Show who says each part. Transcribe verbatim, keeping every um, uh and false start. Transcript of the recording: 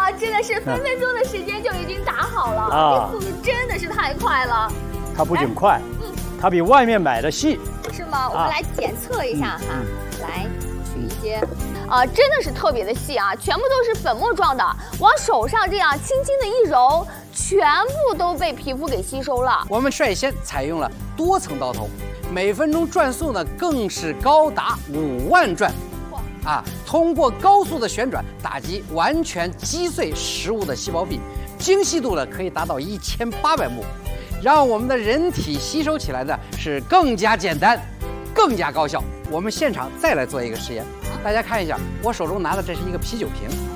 Speaker 1: 哇，真的是分分钟的时间就已经打好了，
Speaker 2: 啊，
Speaker 1: 这速度真的是太快了。
Speaker 2: 它不仅快，嗯，它比外面买的细，
Speaker 1: 是吗？我们来检测一下哈，
Speaker 2: 嗯、
Speaker 1: 来取一些，啊，真的是特别的细啊，全部都是粉末状的，往手上这样轻轻的一揉，全部都被皮肤给吸收了。
Speaker 3: 我们率先采用了多层刀头，每分钟转速呢更是高达五万转。啊，通过高速的旋转打击，完全击碎食物的细胞壁，精细度呢可以达到一千八百目，让我们的人体吸收起来呢是更加简单，更加高效。我们现场再来做一个实验，大家看一下，我手中拿的这是一个啤酒瓶。